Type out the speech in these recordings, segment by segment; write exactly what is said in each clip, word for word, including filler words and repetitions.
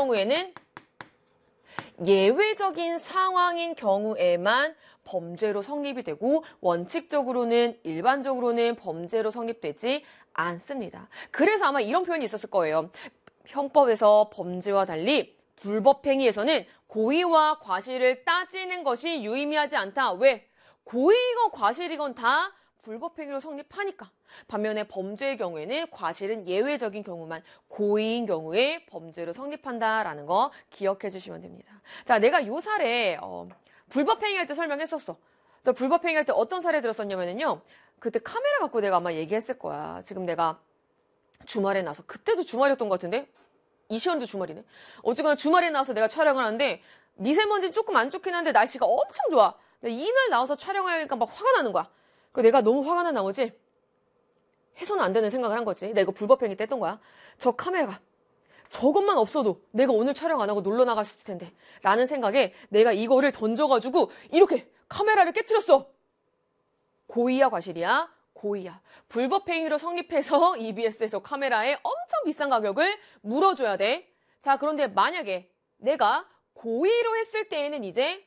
경우에는 예외적인 상황인 경우에만 범죄로 성립이 되고 원칙적으로는 일반적으로는 범죄로 성립되지 않습니다. 그래서 아마 이런 표현이 있었을 거예요. 형법에서 범죄와 달리 불법행위에서는 고의와 과실을 따지는 것이 유의미하지 않다. 왜? 고의건 과실이건 다 불법행위로 성립하니까. 반면에 범죄의 경우에는 과실은 예외적인 경우만 고의인 경우에 범죄로 성립한다라는 거 기억해 주시면 됩니다. 자, 내가 요 사례 어, 불법행위할 때 설명했었어. 또 불법행위할 때 어떤 사례 들었었냐면요. 그때 카메라 갖고 내가 아마 얘기했을 거야. 지금 내가 주말에 나서 그때도 주말이었던 것 같은데 이 시간도 주말이네. 어쨌거나 주말에 나와서 내가 촬영을 하는데 미세먼지 조금 안 좋긴 한데 날씨가 엄청 좋아. 이날 나와서 촬영하니까 막 화가 나는 거야. 그 내가 너무 화가 난 나머지 해서는 안 되는 생각을 한 거지. 내가 이거 불법행위 때 했던 거야. 저 카메라가 저것만 없어도 내가 오늘 촬영 안 하고 놀러 나갔을 텐데 라는 생각에 내가 이거를 던져가지고 이렇게 카메라를 깨트렸어. 고의야 과실이야? 고의야. 불법행위로 성립해서 이비에스에서 카메라에 엄청 비싼 가격을 물어줘야 돼. 자, 그런데 만약에 내가 고의로 했을 때에는 이제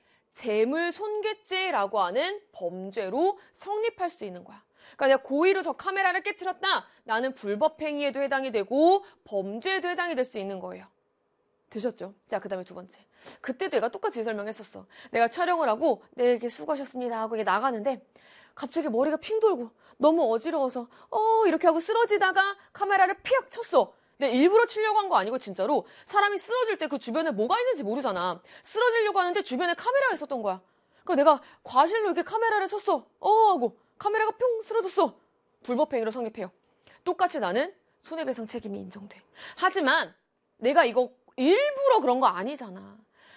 재물손괴죄라고 하는 범죄로 성립할 수 있는 거야. 그러니까 내가 고의로 저 카메라를 깨트렸다. 나는 불법행위에도 해당이 되고 범죄에도 해당이 될 수 있는 거예요. 되셨죠? 자, 그 다음에 두 번째. 그때도 내가 똑같이 설명했었어. 내가 촬영을 하고 네, 이렇게 수고하셨습니다 하고 이게 나가는데 갑자기 머리가 핑 돌고 너무 어지러워서 어 이렇게 하고 쓰러지다가 카메라를 피악 쳤어. 근데 일부러 치려고 한 거 아니고 진짜로 사람이 쓰러질 때 그 주변에 뭐가 있는지 모르잖아. 쓰러지려고 하는데 주변에 카메라가 있었던 거야. 그러니까 내가 과실로 이렇게 카메라를 쳤어. 어 하고 카메라가 뿅 쓰러졌어. 불법행위로 성립해요. 똑같이 나는 손해배상 책임이 인정돼. 하지만 내가 이거 일부러 그런 거 아니잖아.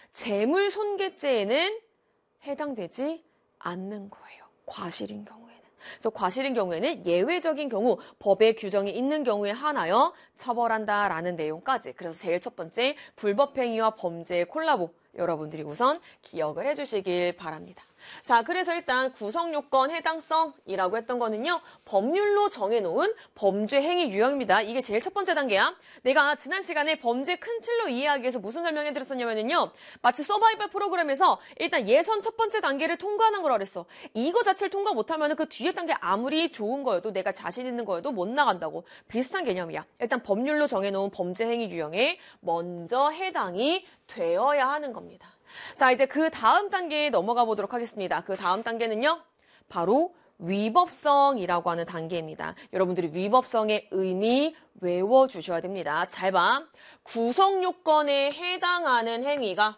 재물손괴죄에는 해당되지 않는 거예요. 과실인 경우에는. 그래서 과실인 경우에는 예외적인 경우 법에 규정이 있는 경우에 한하여 처벌한다라는 내용까지. 그래서 제일 첫 번째 불법행위와 범죄의 콜라보 여러분들이 우선 기억을 해주시길 바랍니다. 자, 그래서 일단 구성요건 해당성이라고 했던 거는요. 법률로 정해놓은 범죄 행위 유형입니다. 이게 제일 첫 번째 단계야. 내가 지난 시간에 범죄 큰 틀로 이해하기 위해서 무슨 설명해드렸었냐면요. 마치 서바이벌 프로그램에서 일단 예선 첫 번째 단계를 통과하는 거라 그랬어. 이거 자체를 통과 못하면 그 뒤에 단계 아무리 좋은 거여도 내가 자신 있는 거여도 못 나간다고. 비슷한 개념이야. 일단 법률로 정해놓은 범죄 행위 유형에 먼저 해당이 되어야 하는 겁니다. 자, 이제 그 다음 단계에 넘어가 보도록 하겠습니다. 그 다음 단계는요, 바로 위법성이라고 하는 단계입니다. 여러분들이 위법성의 의미 외워주셔야 됩니다. 잘 봐. 구성요건에 해당하는 행위가,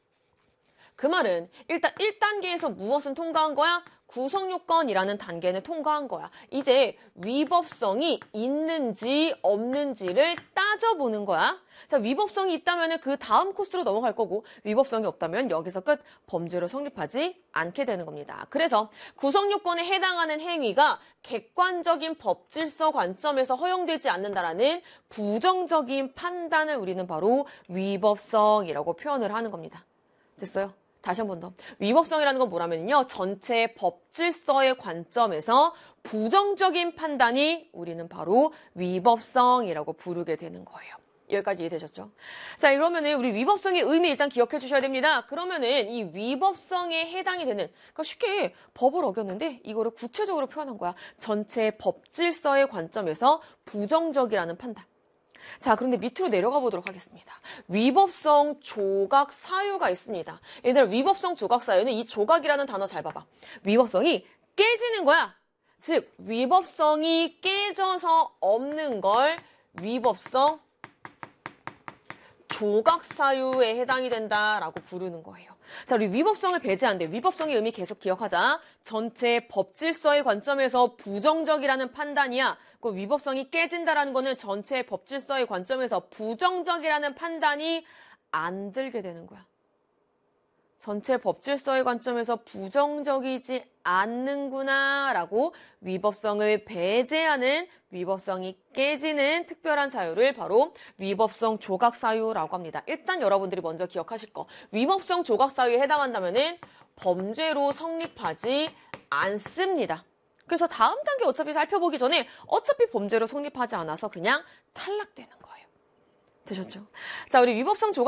그 말은 일단 일 단계에서 무엇은 통과한 거야? 구성요건이라는 단계는 통과한 거야. 이제 위법성이 있는지 없는지를 따져보는 거야. 자, 위법성이 있다면 그 다음 코스로 넘어갈 거고 위법성이 없다면 여기서 끝. 범죄로 성립하지 않게 되는 겁니다. 그래서 구성요건에 해당하는 행위가 객관적인 법질서 관점에서 허용되지 않는다라는 부정적인 판단을 우리는 바로 위법성이라고 표현을 하는 겁니다. 됐어요? 다시 한 번 더. 위법성이라는 건 뭐라면요. 전체 법질서의 관점에서 부정적인 판단이 우리는 바로 위법성이라고 부르게 되는 거예요. 여기까지 이해되셨죠? 자, 그러면은 우리 위법성의 의미 일단 기억해 주셔야 됩니다. 그러면은 이 위법성에 해당이 되는, 그러니까 쉽게 법을 어겼는데 이거를 구체적으로 표현한 거야. 전체 법질서의 관점에서 부정적이라는 판단. 자, 그런데 밑으로 내려가 보도록 하겠습니다. 위법성 조각 사유가 있습니다. 얘들아, 위법성 조각 사유는 이 조각이라는 단어 잘 봐봐. 위법성이 깨지는 거야. 즉, 위법성이 깨져서 없는 걸 위법성 조각 사유에 해당이 된다라고 부르는 거예요. 자, 우리 위법성을 배제한대. 위법성의 의미 계속 기억하자. 전체 법질서의 관점에서 부정적이라는 판단이야. 그 위법성이 깨진다라는 거는 전체 법질서의 관점에서 부정적이라는 판단이 안 들게 되는 거야. 전체 법질서의 관점에서 부정적이지 않는구나 라고 위법성을 배제하는, 위법성이 깨지는 특별한 사유를 바로 위법성 조각 사유라고 합니다. 일단 여러분들이 먼저 기억하실 거. 위법성 조각 사유에 해당한다면은 범죄로 성립하지 않습니다. 그래서 다음 단계 어차피 살펴보기 전에 어차피 범죄로 성립하지 않아서 그냥 탈락되는 거예요. 되셨죠? 자, 우리 위법성 조각